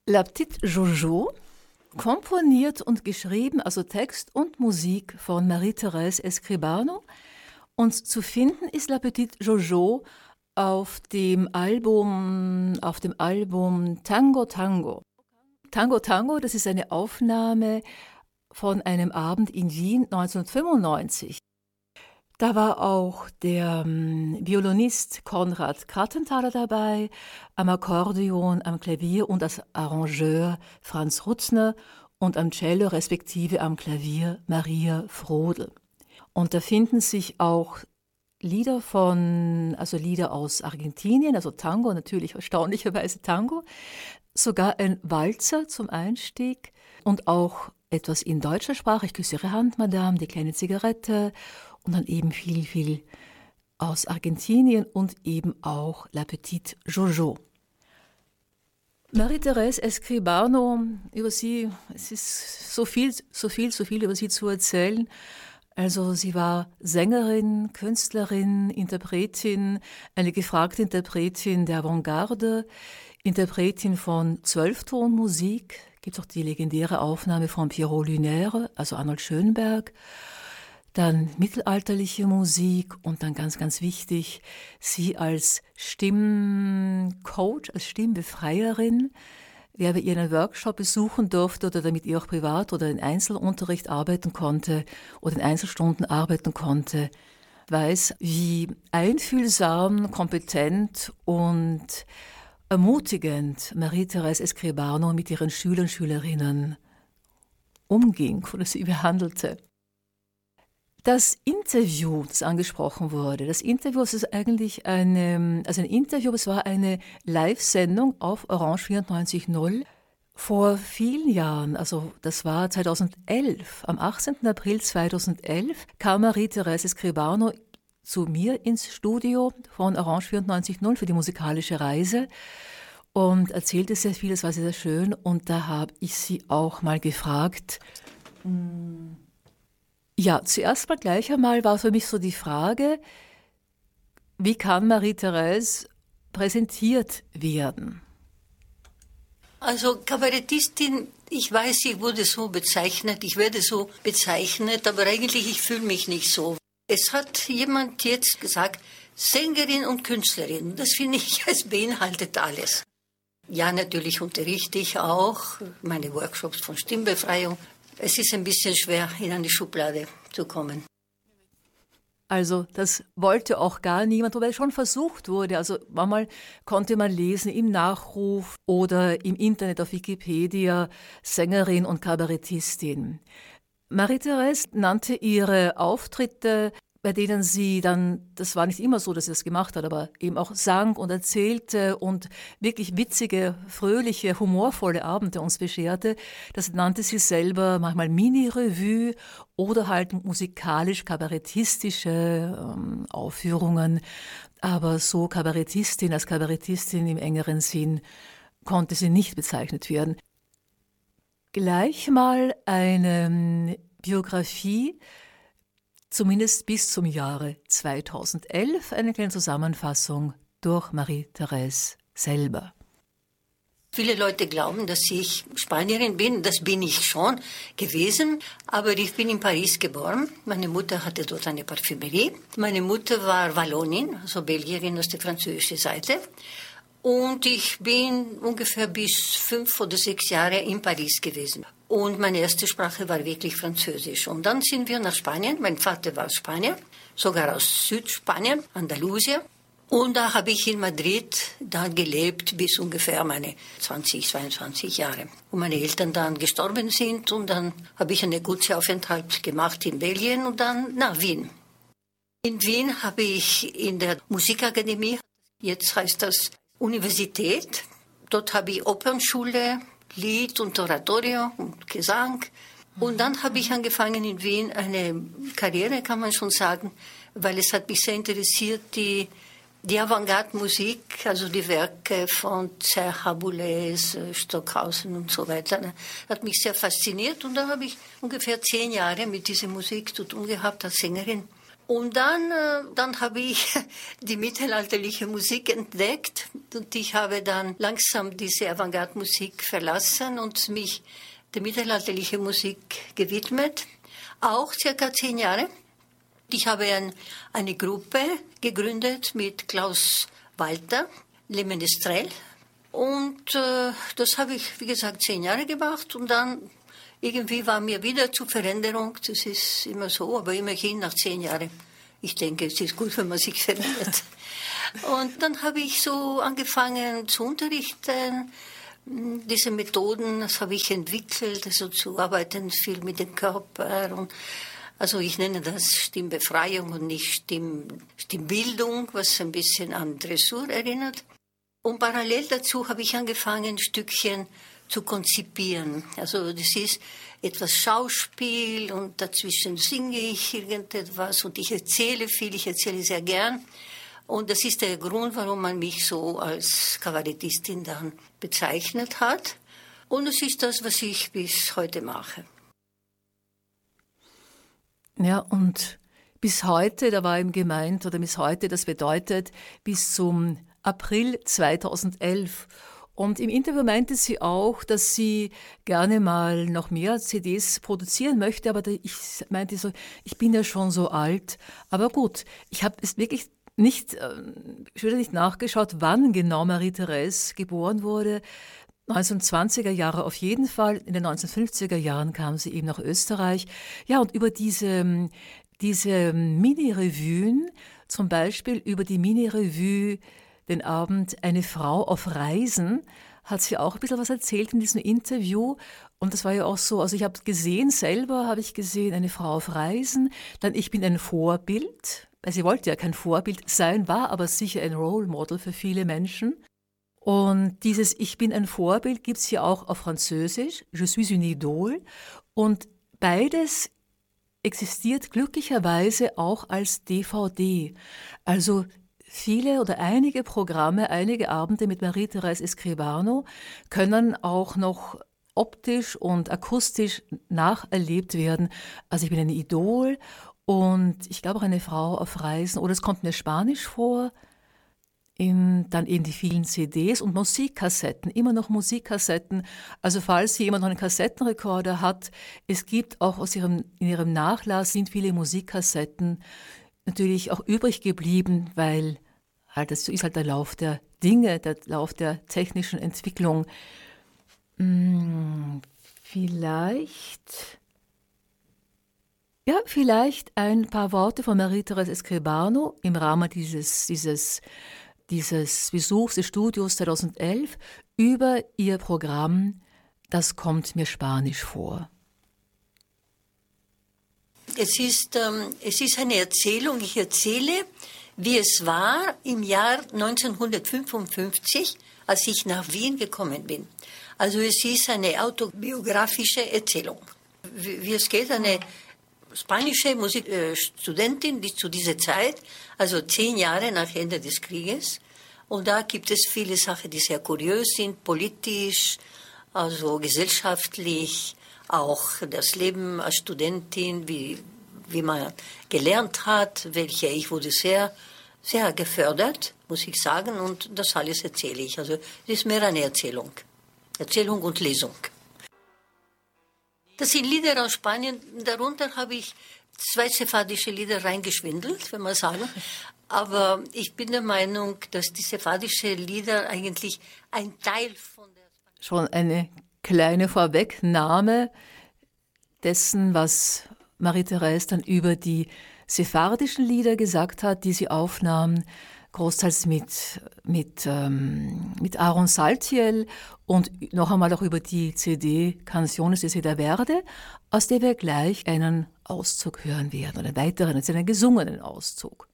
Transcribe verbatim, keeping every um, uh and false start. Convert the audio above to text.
La Petite Jojo, komponiert und geschrieben, also Text und Musik von Marie-Thérèse Escribano. Und zu finden ist La Petite Jojo auf dem Album, auf dem Album Tango Tango. Tango Tango, das ist eine Aufnahme von einem Abend in Wien neunzehnhundertfünfundneunzig. Da war auch der ähm, Violinist Konrad Krattenthaler dabei, am Akkordeon, am Klavier und als Arrangeur Franz Rutzner und am Cello respektive am Klavier Maria Frodel. Und da finden sich auch Lieder von, also Lieder aus Argentinien, also Tango, natürlich erstaunlicherweise Tango, sogar ein Walzer zum Einstieg und auch etwas in deutscher Sprache, ich küsse Ihre Hand, Madame, die kleine Zigarette und dann eben viel, viel aus Argentinien und eben auch La Petite Jojo. Marie-Thérèse Escribano, über sie, es ist so viel, so viel, so viel über sie zu erzählen. Also sie war Sängerin, Künstlerin, Interpretin, eine gefragte Interpretin der Avantgarde, Interpretin von Zwölftonmusik. Gibt es auch die legendäre Aufnahme von Pierrot Lunaire, also Arnold Schönberg. Dann mittelalterliche Musik und dann ganz, ganz wichtig, sie als Stimmcoach, als Stimmbefreierin. Wer bei ihr einen Workshop besuchen durfte oder damit ihr auch privat oder in Einzelunterricht arbeiten konnte oder in Einzelstunden arbeiten konnte, weiß, wie einfühlsam, kompetent und ermutigend Marie-Thérèse Escribano mit ihren Schülern und Schülerinnen umging oder sie behandelte. Das Interview, das angesprochen wurde, das Interview, das ist eigentlich eine, also ein Interview, es war eine Live-Sendung auf Orange vierundneunzig null vor vielen Jahren, also das war zweitausendelf, am achtzehnten April zweitausendelf kam Marie-Thérèse Escribano zu mir ins Studio von Orange vierundneunzig null für die musikalische Reise und erzählte sehr viel, das war sehr, sehr schön und da habe ich sie auch mal gefragt, mh, ja, zuerst mal gleich einmal war für mich so die Frage, wie kann Marie-Thérèse präsentiert werden? Also Kabarettistin, ich weiß, ich wurde so bezeichnet, ich werde so bezeichnet, aber eigentlich ich fühle mich nicht so. Es hat jemand jetzt gesagt, Sängerin und Künstlerin, das finde ich, es beinhaltet alles. Ja, natürlich unterrichte ich auch meine Workshops von Stimmbefreiung. Es ist ein bisschen schwer, in eine Schublade zu kommen. Also das wollte auch gar niemand, wobei es schon versucht wurde. Also manchmal konnte man lesen im Nachruf oder im Internet auf Wikipedia Sängerin und Kabarettistin. Marie-Thérèse nannte ihre Auftritte, bei denen sie dann, das war nicht immer so, dass sie das gemacht hat, aber eben auch sang und erzählte und wirklich witzige, fröhliche, humorvolle Abende uns bescherte. Das nannte sie selber manchmal Mini-Revue oder halt musikalisch-kabarettistische ähm, Aufführungen. Aber so Kabarettistin als Kabarettistin im engeren Sinn konnte sie nicht bezeichnet werden. Gleich mal eine Biografie, zumindest bis zum Jahre zweitausendelf, eine kleine Zusammenfassung durch Marie-Thérèse selber. Viele Leute glauben, dass ich Spanierin bin. Das bin ich schon gewesen. Aber ich bin in Paris geboren. Meine Mutter hatte dort eine Parfümerie. Meine Mutter war Wallonin, also Belgierin aus der französischen Seite. Und ich bin ungefähr bis fünf oder sechs Jahre in Paris gewesen. Und meine erste Sprache war wirklich Französisch. Und dann sind wir nach Spanien. Mein Vater war Spanier, sogar aus Südspanien, Andalusien. Und da habe ich in Madrid dann gelebt bis ungefähr meine zwanzig, zweiundzwanzig Jahre. Und meine Eltern dann gestorben sind. Und dann habe ich einen guten Aufenthalt gemacht in Belgien und dann nach Wien. In Wien habe ich in der Musikakademie, jetzt heißt das Universität, dort habe ich Opernschule, Lied und Oratorio und Gesang. Und dann habe ich angefangen in Wien eine Karriere, kann man schon sagen, weil es hat mich sehr interessiert, die, die Avantgarde-Musik, also die Werke von Serra Boulez, Stockhausen und so weiter, hat mich sehr fasziniert. Und da habe ich ungefähr zehn Jahre mit dieser Musik zu tun gehabt als Sängerin. Und dann, äh, dann habe ich die mittelalterliche Musik entdeckt und ich habe dann langsam diese Avantgarde-Musik verlassen und mich der mittelalterlichen Musik gewidmet, auch circa zehn Jahre. Ich habe ein, eine Gruppe gegründet mit Klaus Walter, Le Menestrel, und äh, das habe ich, wie gesagt, zehn Jahre gemacht und dann irgendwie war mir wieder zur Veränderung, das ist immer so, aber immerhin nach zehn Jahren. Ich denke, es ist gut, wenn man sich verändert. Und dann habe ich so angefangen zu unterrichten. Diese Methoden, das habe ich entwickelt, also zu arbeiten viel mit dem Körper. Und also ich nenne das Stimmbefreiung und nicht Stimm, Stimmbildung, was ein bisschen an Dressur erinnert. Und parallel dazu habe ich angefangen, Stückchen zu konzipieren. Also das ist etwas Schauspiel und dazwischen singe ich irgendetwas und ich erzähle viel, ich erzähle sehr gern. Und das ist der Grund, warum man mich so als Kabarettistin dann bezeichnet hat. Und es ist das, was ich bis heute mache. Ja, und bis heute, da war eben gemeint, oder bis heute, das bedeutet bis zum April zweitausendelf. Und im Interview meinte sie auch, dass sie gerne mal noch mehr C Ds produzieren möchte, aber ich meinte so, ich bin ja schon so alt. Aber gut, ich habe es wirklich nicht, ich würde nicht nachgeschaut, wann genau Marie-Therese geboren wurde. neunzehnhundertzwanziger Jahre auf jeden Fall. In den neunzehnhundertfünfziger Jahren kam sie eben nach Österreich. Ja, und über diese, diese Mini-Revuen, zum Beispiel über die Mini-Revue den Abend Eine Frau auf Reisen, hat sie auch ein bisschen was erzählt in diesem Interview. Und das war ja auch so, also ich habe gesehen, selber habe ich gesehen, Eine Frau auf Reisen, dann Ich bin ein Vorbild, weil sie wollte ja kein Vorbild sein, war aber sicher ein Role Model für viele Menschen. Und dieses Ich bin ein Vorbild gibt es hier auch auf Französisch, Je suis une idole. Und beides existiert glücklicherweise auch als D V D. Also viele oder einige Programme, einige Abende mit Marie-Therese Escribano können auch noch optisch und akustisch nacherlebt werden. Also ich bin ein Idol und ich glaube auch Eine Frau auf Reisen, oder es kommt mir Spanisch vor, in, dann eben die vielen C Ds und Musikkassetten, immer noch Musikkassetten. Also falls jemand noch einen Kassettenrekorder hat, es gibt auch aus ihrem, in ihrem Nachlass sind viele Musikkassetten natürlich auch übrig geblieben, weil halt das ist halt der Lauf der Dinge, der Lauf der technischen Entwicklung. Hm, vielleicht, ja, vielleicht ein paar Worte von Marie-Therese Escribano im Rahmen dieses, dieses, dieses Besuchs des Studios zweitausendelf über ihr Programm Das kommt mir Spanisch vor. Es ist, ähm, es ist eine Erzählung, ich erzähle, wie es war im Jahr neunzehnhundertfünfundfünfzig, als ich nach Wien gekommen bin. Also es ist eine autobiografische Erzählung. Wie, wie es geht, eine spanische Musikstudentin, die zu dieser Zeit, also zehn Jahre nach Ende des Krieges, und da gibt es viele Sachen, die sehr kurios sind, politisch, also gesellschaftlich, auch das Leben als Studentin, wie, wie man gelernt hat, welche ich wurde sehr, sehr gefördert, muss ich sagen, und das alles erzähle ich. Also es ist mehr eine Erzählung, Erzählung und Lesung. Das sind Lieder aus Spanien, darunter habe ich zwei sephardische Lieder reingeschwindelt, wenn man sagen. Aber ich bin der Meinung, dass die sephardischen Lieder eigentlich ein Teil von der... Schon eine kleine Vorwegnahme dessen, was Marie-Therese dann über die sephardischen Lieder gesagt hat, die sie aufnahm, großteils mit, mit, ähm, mit Aaron Saltiel und noch einmal auch über die C D Canciones de Seda Verde, aus der wir gleich einen Auszug hören werden, oder einen weiteren, also einen gesungenen Auszug.